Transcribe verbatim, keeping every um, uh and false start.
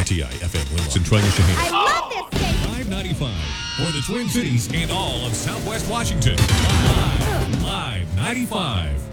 K T I F M Lima, Centralia, Shaheen. I love this station. five ninety-five for the Twin Cities and all of Southwest Washington. Live, live ninety-five.